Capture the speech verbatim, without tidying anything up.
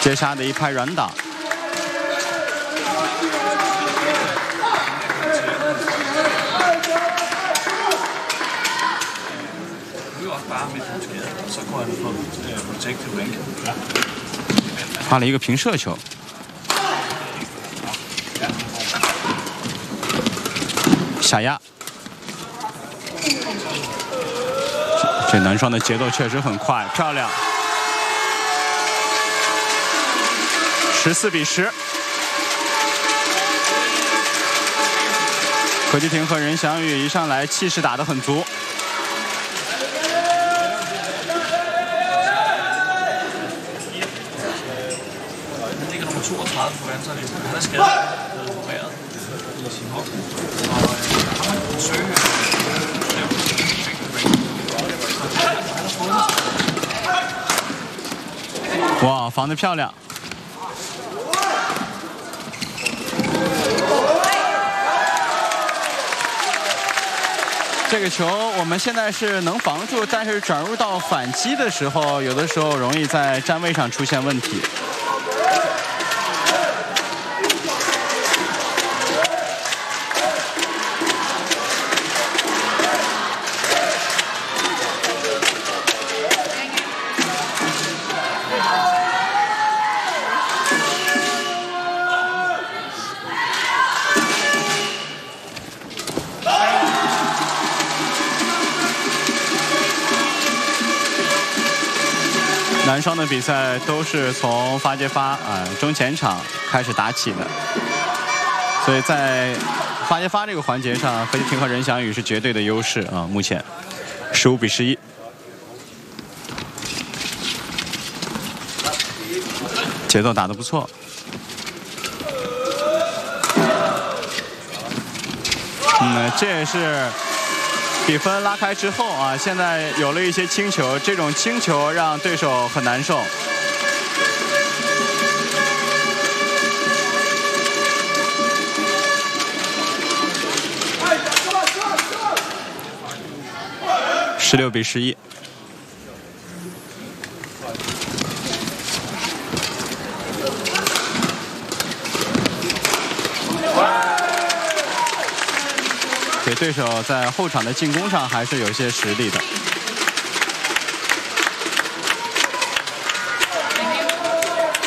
接杀的一拍软打。发了一个平射球。 下压，这男双的节奏确实很快，漂亮。十四比十，何继廷和任翔宇一上来气势打得很足。哇，防得漂亮！这个球我们现在是能防住，但是转入到反击的时候，有的时候容易在站位上出现问题。 男双的比赛都是从发接发啊、呃、中前场开始打起的，所以在发接发这个环节上，何继廷和任翔宇是绝对的优势啊。目前十五比十一，节奏打得不错。嗯，这也是。 比分拉开之后啊，现在有了一些轻球，这种轻球让对手很难受。十六比十一。对对手在后场的进攻上还是有些实力的。